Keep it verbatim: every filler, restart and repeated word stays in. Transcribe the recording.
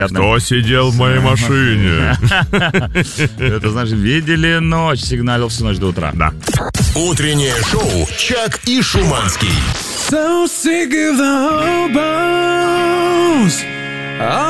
Кто сидел в моей машине? Это, значит, видели ночь, сигналил всю ночь до утра. Да. Утреннее шоу «Чак и Шуманский». So sick of the hobos.